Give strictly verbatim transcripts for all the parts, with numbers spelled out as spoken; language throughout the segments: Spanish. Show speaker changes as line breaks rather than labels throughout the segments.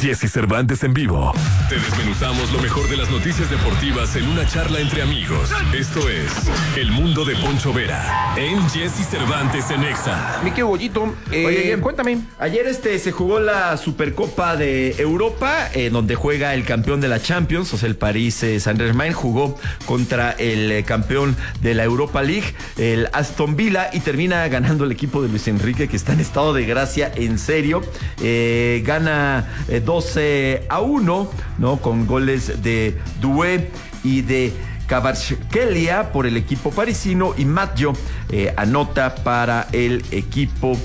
Jesse Cervantes en vivo. Te desmenuzamos lo mejor de las noticias deportivas en una charla entre amigos. Esto es El Mundo de Poncho Vera en Jesse Cervantes en Exa.
Mi querido Goyito, eh,
Oye,
cuéntame.
Ayer este se jugó la Supercopa de Europa, eh, donde juega el campeón de la Champions, o sea, el París eh, Saint-Germain, jugó contra el eh, campeón de la Europa League, el Aston Villa, y termina ganando el equipo de Luis Enrique, que está en estado de gracia en serio. Eh, gana eh, doce a uno, ¿no? Con goles de Doué y de Kvaratskhelia por el equipo parisino, y Maggio eh, anota para el equipo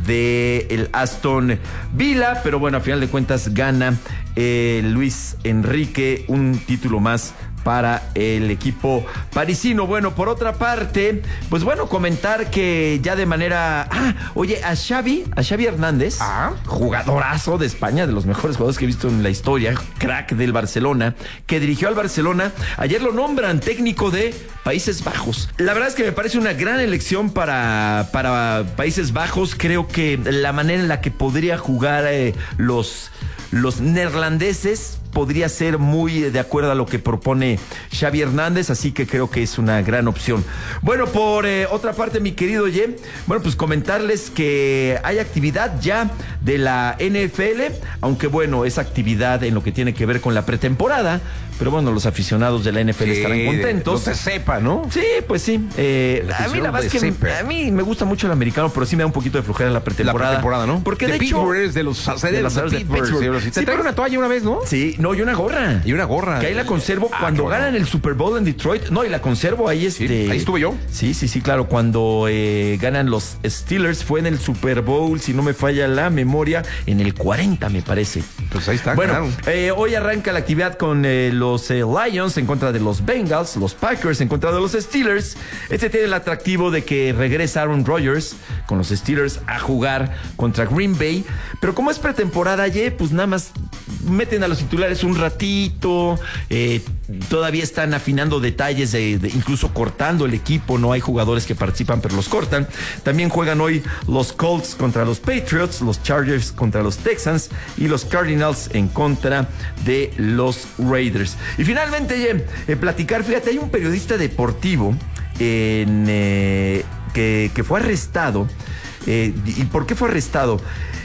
de el Aston Villa, pero bueno, a final de cuentas gana eh, Luis Enrique, un título más para el equipo parisino. Bueno, por otra parte, pues bueno, comentar que ya de manera... Ah, oye, a Xavi, a Xavi Hernández,
¿Ah?
jugadorazo de España, de los mejores jugadores que he visto en la historia, crack del Barcelona, que dirigió al Barcelona, ayer lo nombran técnico de Países Bajos. La verdad es que me parece una gran elección para, para Países Bajos. Creo que la manera en la que podría jugar eh, los, los neerlandeses podría ser muy de acuerdo a lo que propone Xavi Hernández, así que creo que es una gran opción. Bueno, por eh, otra parte, mi querido Ye, bueno, pues comentarles que hay actividad ya de la N F L, aunque bueno, es actividad en lo que tiene que ver con la pretemporada, pero bueno, los aficionados de la N F L sí, estarán contentos.
No se sepa, ¿no?
Sí, pues sí. Eh, a mí la verdad es que sepa. a mí me gusta mucho el americano, pero sí me da un poquito de flojera la pretemporada.
La pretemporada, ¿no?
Porque de,
de
hecho...
Pittsburgh, de los acereros de, de, de Pittsburgh. Pittsburgh. Sí, te sí, traen una toalla una vez, ¿no?
Sí, no, y una gorra.
Y una gorra.
Que ahí la conservo
ah,
cuando
bueno.
ganan el Super Bowl en Detroit. No, y la conservo ahí este.
Sí, ahí estuve yo.
Sí, sí, sí, claro. Cuando eh, ganan los Steelers, fue en el Super Bowl, si no me falla la memoria, en el cuarenta, me parece.
Pues ahí está.
Bueno, eh, hoy arranca la actividad con eh, los eh, Lions en contra de los Bengals, los Packers en contra de los Steelers. Este tiene el atractivo de que regresa Aaron Rodgers con los Steelers a jugar contra Green Bay. Pero como es pretemporada, ye, pues nada más meten a los titulares un ratito, eh, todavía están afinando detalles, de, de, incluso cortando el equipo, no hay jugadores que participan pero los cortan. También juegan hoy los Colts contra los Patriots, los Chargers contra los Texans y los Cardinals en contra de los Raiders. Y finalmente, eh, eh, platicar, fíjate, hay un periodista deportivo en, eh, que, que fue arrestado. Eh, ¿Y por qué fue arrestado?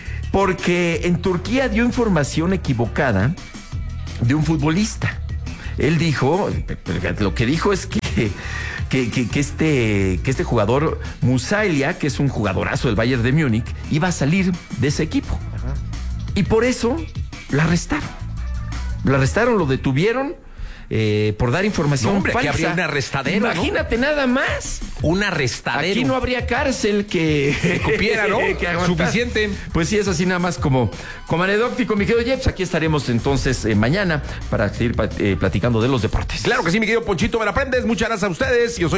Porque en Turquía dio información equivocada de un futbolista. Él dijo, lo que dijo es que, que, que, que, este, que este jugador, Musailia, que es un jugadorazo del Bayern de Múnich, iba a salir de ese equipo. Ajá. Y por eso lo arrestaron. Lo arrestaron, lo detuvieron. Eh, por dar información
no, hombre,
falsa.
Que habría un arrestadero.
Imagínate, ¿no? Nada más.
Un arrestadero.
Aquí no habría cárcel que,
que cupiera, ¿no?
que
suficiente.
Pues sí, es así nada más como, como anecdótico, mi querido Jeps. Aquí estaremos entonces eh, mañana para seguir eh, platicando de los deportes.
Claro que sí, mi querido Ponchito, me la aprendes. Muchas gracias a ustedes. Yo soy